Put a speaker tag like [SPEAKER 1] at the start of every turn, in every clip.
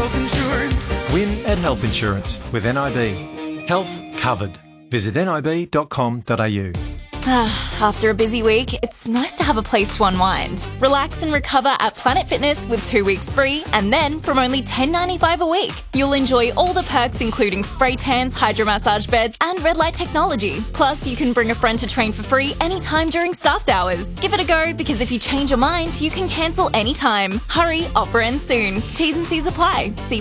[SPEAKER 1] health insurance.
[SPEAKER 2] Win at Health Insurance with NIB. Health covered. Visit nib.com.au.
[SPEAKER 3] After a busy week, it's nice to have a place to unwind. Relax and recover at Planet Fitness with 2 weeks free, and then from only $10.95 a week, you'll enjoy all the perks including spray tans, hydromassage beds and red light technology. Plus, you can bring a friend to train for free anytime during staffed hours. Give it a go, because if you change your mind, you can cancel anytime. Hurry, offer ends soon. T's and C's apply. See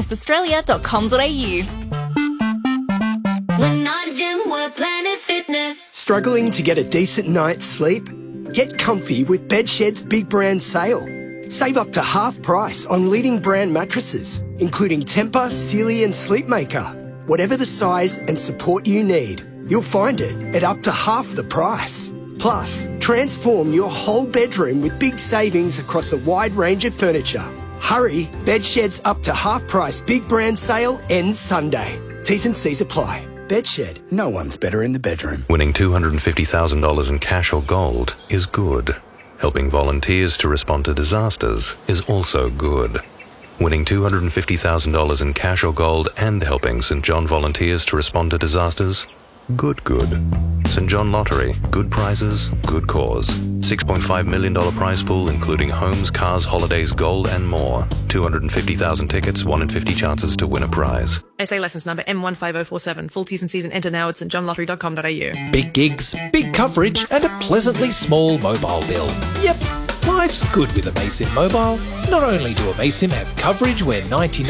[SPEAKER 3] planetfitnessaustralia.com.au.
[SPEAKER 4] We're not a gym, we're Planet Fitness.
[SPEAKER 5] Struggling to get a decent night's sleep? Get comfy with Bedshed's big brand sale. Save up to half price on leading brand mattresses, including Tempur, Sealy and Sleepmaker. Whatever the size and support you need, you'll find it at up to half the price. Plus, transform your whole bedroom with big savings across a wide range of furniture. Hurry, Bedshed's up to half price big brand sale ends Sunday. T's and C's apply. Bedshed, no one's better in the bedroom.
[SPEAKER 6] Winning $250,000 in cash or gold is good. Helping volunteers to respond to disasters is also good. Winning $250,000 in cash or gold and helping St John volunteers to respond to disasters? Good. St John Lottery. Good prizes, good cause. $6.5 million prize pool including homes, cars, holidays, gold and more. 250,000 tickets, 1 in 50 chances to win a prize.
[SPEAKER 7] SA licence number M15047. Full T's and C's and enter now at stjohnlottery.com.au.
[SPEAKER 8] Big gigs, big coverage and a pleasantly small mobile bill. Yep, life's good with Amaysim Mobile. Not only do Amaysim have coverage where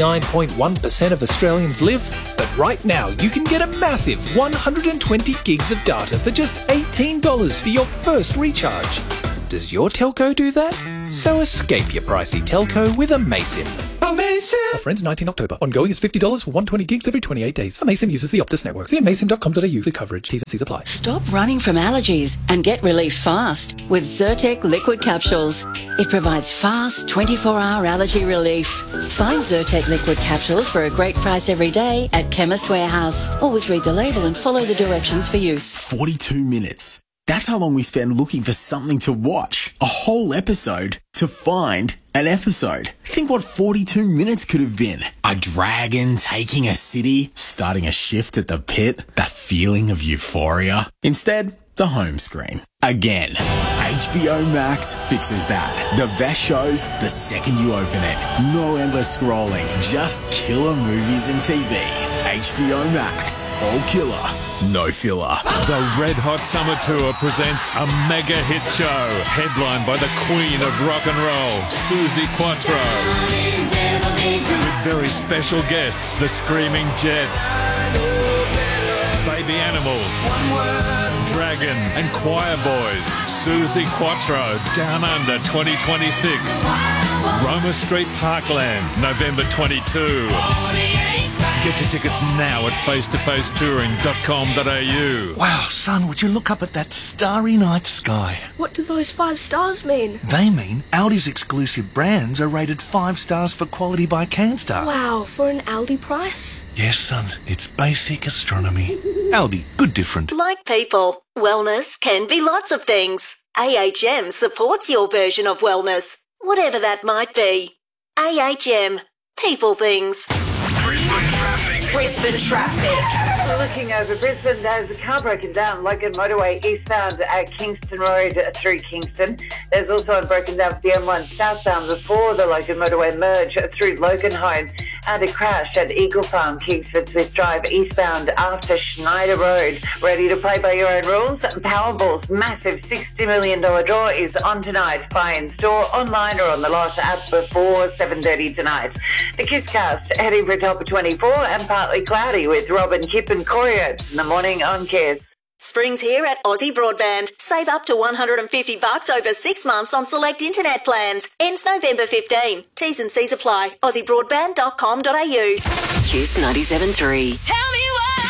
[SPEAKER 8] 99.1% of Australians live, but right now you can get a massive 120 gigs of data for just $18 for your first recharge. Does your telco do that? So escape your pricey telco with Amaysim.
[SPEAKER 1] Amazing!
[SPEAKER 8] Offer ends 19 October. Ongoing is $50 for 120 gigs every 28 days. Amaysim uses the Optus network. See amaysim.com.au for coverage. T's and C's apply.
[SPEAKER 9] Stop running from allergies and get relief fast with Zyrtec liquid capsules. It provides fast 24-hour allergy relief. Find Zyrtec liquid capsules for a great price every day at Chemist Warehouse. Always read the label and follow the directions for use.
[SPEAKER 10] 42 minutes. That's how long we spend looking for something to watch. A whole episode to find an episode. Think what 42 minutes could have been. A dragon taking a city, starting a shift at the pit, that feeling of euphoria. Instead, the home screen. Again. HBO Max fixes that. The best shows the second you open it. No endless scrolling, just killer movies and TV. HBO Max. All killer, no filler.
[SPEAKER 11] The Red Hot Summer Tour presents a mega hit show headlined by the queen of rock and roll, Suzi Quatro. With very special guests, the Screaming Jets, Baby Animals, Dragon and Choir Boys. Suzi Quatro, Down Under 2026. Roma Street Parkland, November 22. Get your tickets now at facetofacetouring.com.au.
[SPEAKER 12] Wow, son, would you look up at that starry night sky?
[SPEAKER 13] What do those 5 stars mean?
[SPEAKER 12] They mean Aldi's exclusive brands are rated 5 stars for quality by CanStar.
[SPEAKER 13] Wow, for an Aldi price?
[SPEAKER 12] Yes, son, it's basic astronomy. Aldi, good different.
[SPEAKER 14] Like people, wellness can be lots of things. AHM supports your version of wellness, whatever that might be. AHM, people things.
[SPEAKER 4] Brisbane traffic.
[SPEAKER 15] Looking over Brisbane, there's a car broken down Logan Motorway eastbound at Kingston Road through Kingston. There's also a broken down for the M1 southbound before the Logan Motorway merge through Loganholme, and a crash at Eagle Farm, Kingsford Smith Drive eastbound after Schneider Road. Ready to play by your own rules? Powerball's massive $60 million draw is on tonight. Buy in store, online or on the Lot app before 7:30 tonight. The Kisscast heading for a top of 24 and partly cloudy with Robin, Kip and Courier in the morning on Kiss.
[SPEAKER 14] Spring's here at Aussie Broadband. Save up to $150 over 6 months on select internet plans. Ends November 15. T's and C's apply. AussieBroadband.com.au.
[SPEAKER 9] Kiss 97.3.
[SPEAKER 4] Tell me what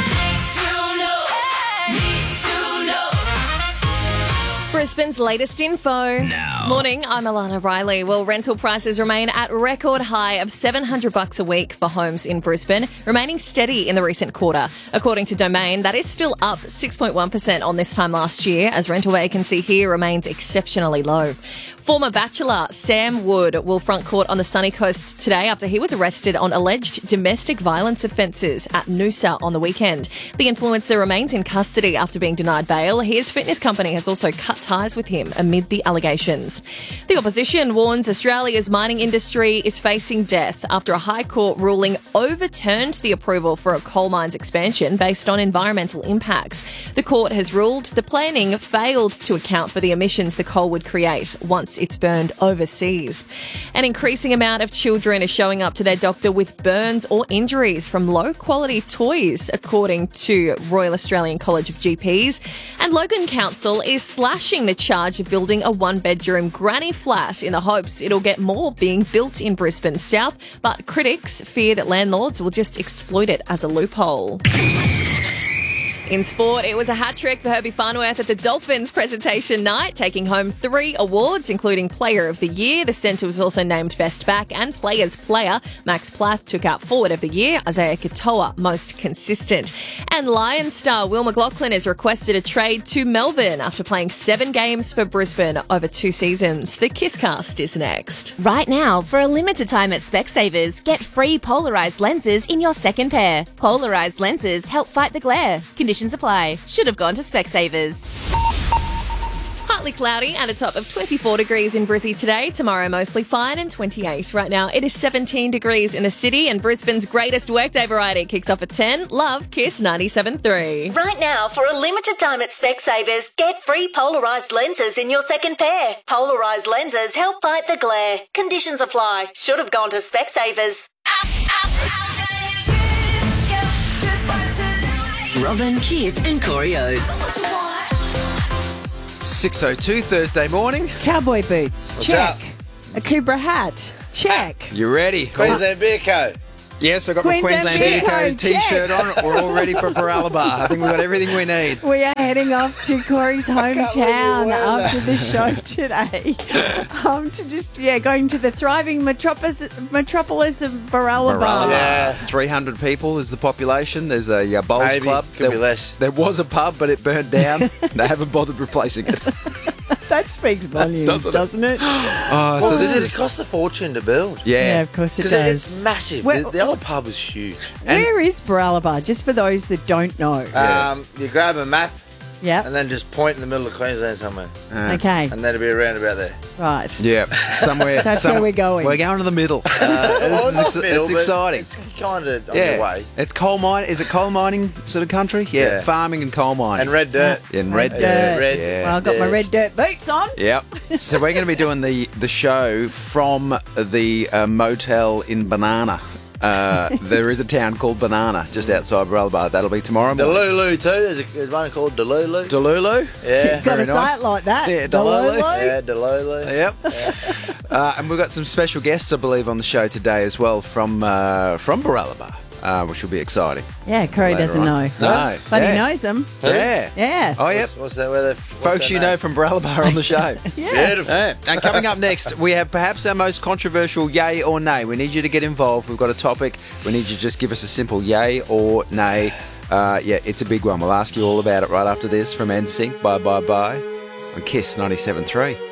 [SPEAKER 4] need to know.
[SPEAKER 16] Brisbane's latest info.
[SPEAKER 4] Now.
[SPEAKER 16] Morning, I'm Alana Riley. Well, rental prices remain at record high of $700 a week for homes in Brisbane, remaining steady in the recent quarter. According to Domain, that is still up 6.1% on this time last year, as rental vacancy here remains exceptionally low. Former Bachelor Sam Wood will front court on the Sunny Coast today after he was arrested on alleged domestic violence offences at Noosa on the weekend. The influencer remains in custody after being denied bail. His fitness company has also cut ties with him amid the allegations. The opposition warns Australia's mining industry is facing death after a High Court ruling overturned the approval for a coal mine's expansion based on environmental impacts. The court has ruled the planning failed to account for the emissions the coal would create once it's burned overseas. An increasing amount of children are showing up to their doctor with burns or injuries from low-quality toys, according to Royal Australian College of GPs. And Logan Council is slashing the charge of building a one-bedroom granny flat in the hopes it'll get more being built in Brisbane South, but critics fear that landlords will just exploit it as a loophole. In sport, it was a hat-trick for Herbie Farnworth at the Dolphins presentation night, taking home 3 awards, including Player of the Year. The centre was also named Best Back and Players Player. Max Plath took out Forward of the Year, Isaiah Katoa Most Consistent. And Lions star Will McLaughlin has requested a trade to Melbourne after playing 7 games for Brisbane over 2 seasons. The Kisscast is next.
[SPEAKER 17] Right now, for a limited time at Specsavers, get free polarised lenses in your second pair. Polarised lenses help fight the glare. Conditions apply. Should have gone to Specsavers.
[SPEAKER 16] Partly cloudy and a top of 24 degrees in Brizzy today. Tomorrow mostly fine and 28. Right now it is 17 degrees in the city, and Brisbane's greatest workday variety kicks off at 10. Love Kiss 97.3.
[SPEAKER 14] Right now, for a limited time at Specsavers, get free polarised lenses in your second pair. Polarised lenses help fight the glare. Conditions apply. Should have gone to Specsavers.
[SPEAKER 18] Robin, Kip and Corey Oates.
[SPEAKER 19] 6:02 Thursday morning.
[SPEAKER 20] Cowboy boots,
[SPEAKER 19] What's
[SPEAKER 20] check.
[SPEAKER 19] up?
[SPEAKER 20] A Cobra hat, check.
[SPEAKER 19] You ready?
[SPEAKER 21] Queensland Beer Co.
[SPEAKER 19] Yes, I've got my
[SPEAKER 20] Queensland
[SPEAKER 19] Queensland Beer
[SPEAKER 20] Beer
[SPEAKER 19] Co.
[SPEAKER 20] Co.
[SPEAKER 19] t-shirt on. We're all ready for Baralaba. I think we've got everything we need.
[SPEAKER 20] We are heading off to Corey's hometown after the show today. Going to the thriving metropolis of Baralaba.
[SPEAKER 19] Yeah, 300 people is the population. There's a bowls
[SPEAKER 21] Maybe.
[SPEAKER 19] club.
[SPEAKER 21] Could be less.
[SPEAKER 19] There was a pub, but it burned down. They haven't bothered replacing it.
[SPEAKER 20] That speaks volumes, doesn't it?
[SPEAKER 19] Oh,
[SPEAKER 21] Well,
[SPEAKER 19] so this
[SPEAKER 21] it
[SPEAKER 19] is
[SPEAKER 21] cost a fortune to build.
[SPEAKER 19] Yeah,
[SPEAKER 20] of course it
[SPEAKER 21] Because
[SPEAKER 20] does.
[SPEAKER 21] it's massive.
[SPEAKER 20] Where-
[SPEAKER 21] The other pub was huge.
[SPEAKER 20] Where is Baralaba? Just for those that don't know.
[SPEAKER 21] You grab a map
[SPEAKER 20] Yeah.
[SPEAKER 21] and then just point in the middle of Queensland somewhere.
[SPEAKER 20] Okay.
[SPEAKER 21] And that'll be around about there.
[SPEAKER 20] Right.
[SPEAKER 19] Yeah, somewhere.
[SPEAKER 20] That's where we're going.
[SPEAKER 19] We're going to the middle.
[SPEAKER 21] Well, not middle,
[SPEAKER 19] it's
[SPEAKER 21] but
[SPEAKER 19] exciting.
[SPEAKER 21] It's kind of on your way.
[SPEAKER 19] It's coal mine. Is it coal mining sort of country? Yeah, farming and coal mining.
[SPEAKER 21] And red dirt.
[SPEAKER 19] And red dirt.
[SPEAKER 21] Red.
[SPEAKER 19] Yeah.
[SPEAKER 20] Well, I've got my red dirt boots on.
[SPEAKER 19] Yep. So we're going to be doing the show from the motel in Banana. There is a town called Banana just outside Baralaba. That'll be tomorrow morning.
[SPEAKER 21] Delulu too. There's one called Delulu.
[SPEAKER 19] Delulu?
[SPEAKER 21] Yeah.
[SPEAKER 20] You've got to
[SPEAKER 19] Very
[SPEAKER 20] say
[SPEAKER 19] nice.
[SPEAKER 20] it like that.
[SPEAKER 19] Yeah, Delulu.
[SPEAKER 21] Yeah, Delulu.
[SPEAKER 19] Yep. And we've got some special guests, I believe, on the show today as well from Baralaba, which will be exciting.
[SPEAKER 20] Yeah, Corey
[SPEAKER 19] Later
[SPEAKER 20] doesn't
[SPEAKER 19] on.
[SPEAKER 20] know.
[SPEAKER 19] No.
[SPEAKER 20] But
[SPEAKER 19] Yeah.
[SPEAKER 20] he knows them.
[SPEAKER 19] Yeah.
[SPEAKER 20] Yeah.
[SPEAKER 19] Oh, yep.
[SPEAKER 21] What's that? What's
[SPEAKER 19] Folks
[SPEAKER 21] that
[SPEAKER 19] you
[SPEAKER 21] name?
[SPEAKER 19] know from Baralaba on the show.
[SPEAKER 21] Beautiful.
[SPEAKER 19] Yeah. And coming up next, we have perhaps our most controversial yay or nay. We need you to get involved. We've got a topic. We need you to just give us a simple yay or nay. It's a big one. We'll ask you all about it right after this from NSYNC. Bye, bye, bye. On Kiss 97.3.